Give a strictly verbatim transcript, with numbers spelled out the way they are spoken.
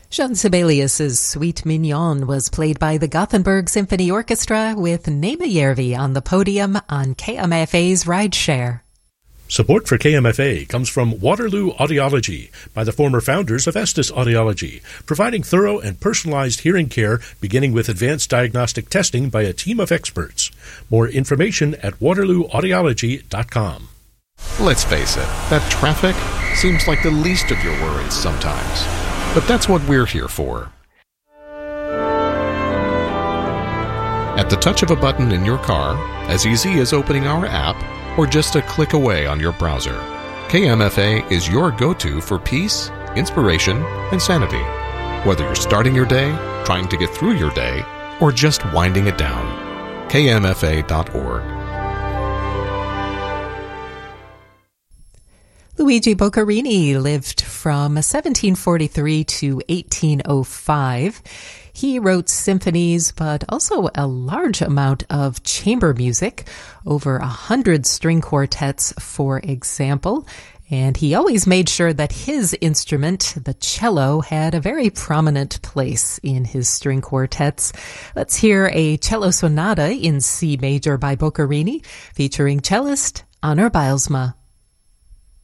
Jean Sibelius's Suite Mignon was played by the Gothenburg Symphony Orchestra with Nehmejärvi on the podium on K M F A's Rideshare. Support for K M F A comes from Waterloo Audiology by the former founders of Estes Audiology, providing thorough and personalized hearing care beginning with advanced diagnostic testing by a team of experts. More information at waterloo audiology dot com. Let's face it, that traffic seems like the least of your worries sometimes. But that's what we're here for. At the touch of a button in your car, as easy as opening our app, or just a click away on your browser, K M F A is your go-to for peace, inspiration, and sanity. Whether you're starting your day, trying to get through your day, or just winding it down. K M F A dot org. Luigi Boccherini lived from seventeen forty-three to eighteen oh five. He wrote symphonies, but also a large amount of chamber music, over a hundred string quartets, for example. And he always made sure that his instrument, the cello, had a very prominent place in his string quartets. Let's hear a cello sonata in C major by Boccherini, featuring cellist Onur Bylsma.